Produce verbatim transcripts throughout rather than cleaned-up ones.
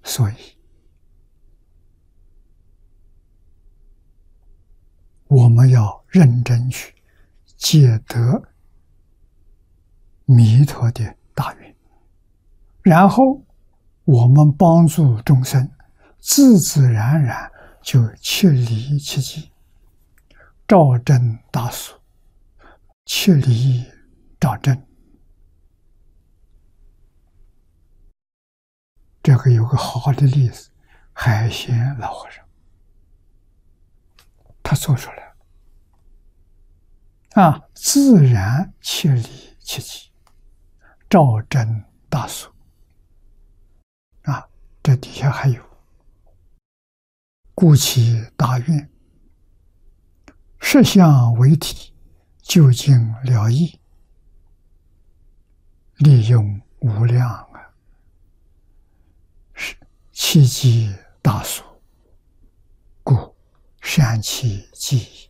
所以，我们要认真去戒得弥陀的大愿，然后我们帮助众生，自自然然就切离其机，照真大俗，切离照真。这个有个好的例子，海鲜老和尚，他做出来了啊，自然切离其机，照真大俗啊。这底下还有故其大愿，实相为体，究竟了义，利用无量啊，是其机大俗，故善其机矣。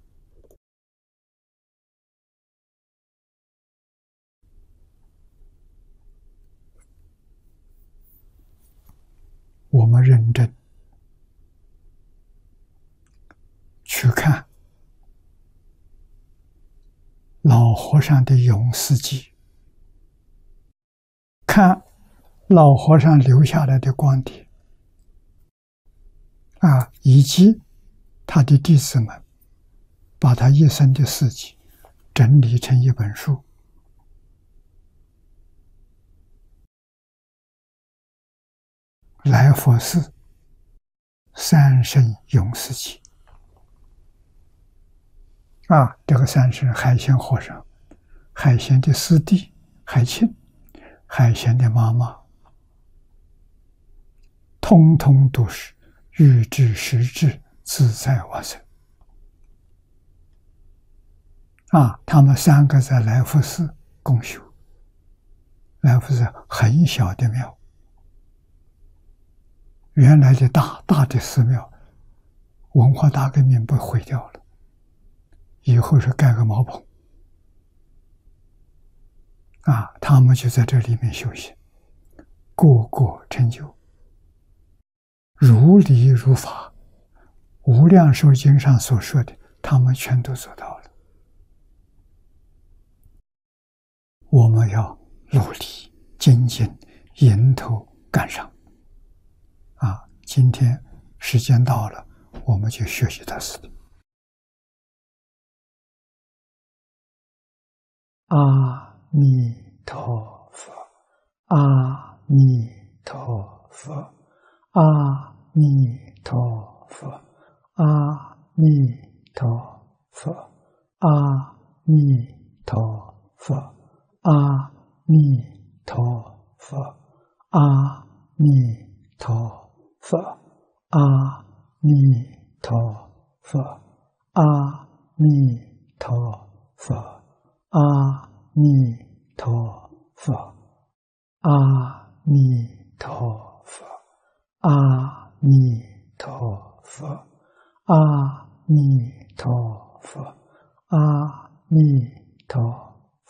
我们认真去看老和尚的永事记，看老和尚留下来的光碟啊，以及他的弟子们把他一生的事迹整理成一本书，来佛寺三圣永事记啊。这个三圣，海鲜和尚、海鲜的师弟海清、海鲜的妈妈，通通都是欲知实质自在往生啊。他们三个在来福寺共修，来福寺很小的庙，原来的大大的寺庙，文化大革命被毁掉了，以后是盖个茅棚啊，他们就在这里面修行，个个成就，如理如法，无量寿经上所说的，他们全都做到了。我们要努力精进，迎头赶上啊！今天时间到了，我们就学习到此地。阿弥陀佛，阿弥陀佛，阿弥陀佛，阿弥陀佛，阿弥陀佛，阿弥陀佛，阿弥陀佛，阿弥陀佛，阿弥陀佛。阿弥陀佛，阿弥陀佛，阿弥陀佛，阿弥陀佛，阿弥陀